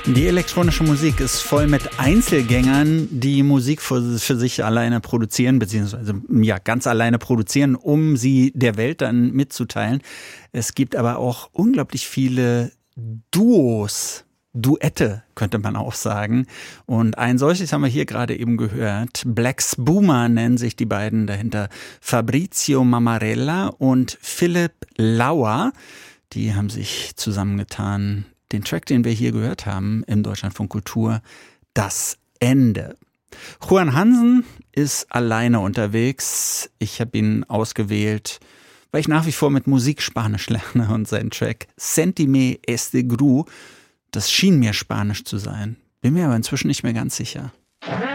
Die elektronische Musik ist voll mit Einzelgängern, die Musik für sich alleine produzieren, beziehungsweise ja ganz alleine produzieren, um sie der Welt dann mitzuteilen. Es gibt aber auch unglaublich viele Duette, könnte man auch sagen. Und ein solches haben wir hier gerade eben gehört. Black Spuma nennen sich die beiden dahinter. Fabrizio Mamarella und Philipp Lauer. Die haben sich zusammengetan. Den Track, den wir hier gehört haben im Deutschlandfunk Kultur, Das Ende. Juan Hansen ist alleine unterwegs. Ich habe ihn ausgewählt, weil ich nach wie vor mit Musik Spanisch lerne und sein Track Sentime este Gru, das schien mir Spanisch zu sein. Bin mir aber inzwischen nicht mehr ganz sicher.